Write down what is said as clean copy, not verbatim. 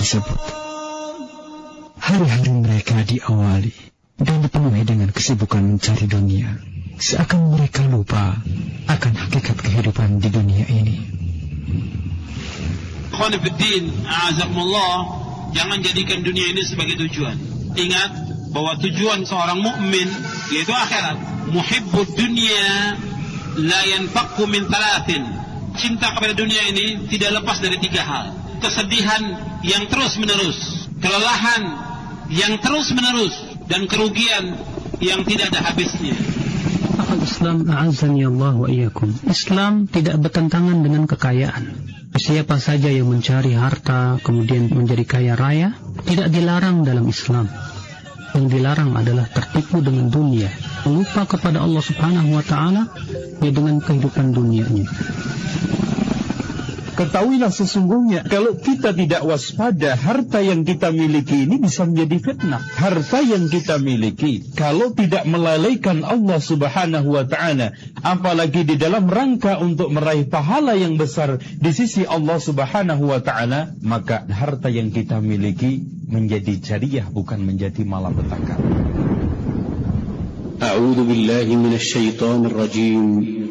tersebut. Hari-hari mereka diawali dan dipenuhi dengan kesibukan mencari dunia, seakan mereka lupa akan hakikat kehidupan di dunia ini. Khonifuddin, a'azakumullah, jangan jadikan dunia ini sebagai tujuan. Ingat bahwa tujuan seorang mukmin yaitu akhirat. Muhibbud dunya la yanfakku min thalathin. Cinta kepada dunia ini tidak lepas dari 3 hal. Kesedihan yang terus-menerus, kelelahan yang terus-menerus, dan kerugian yang tidak ada habisnya. Islam, a'azzani Allah wa iyyakum. Islam tidak bertentangan dengan kekayaan. Siapa saja yang mencari harta kemudian menjadi kaya raya tidak dilarang dalam Islam. Yang dilarang adalah tertipu dengan dunia, lupa kepada Allah Subhanahu wa taala dengan kehidupan dunianya. Ketahuilah sesungguhnya kalau kita tidak waspada, harta yang kita miliki ini bisa menjadi fitnah. Harta yang kita miliki kalau tidak melalaikan Allah Subhanahu wa ta'ala, apalagi di dalam rangka untuk meraih pahala yang besar di sisi Allah Subhanahu wa ta'ala, maka harta yang kita miliki menjadi jariyah, bukan menjadi malapetaka. A'udzu billahi minasy syaithanir rajim.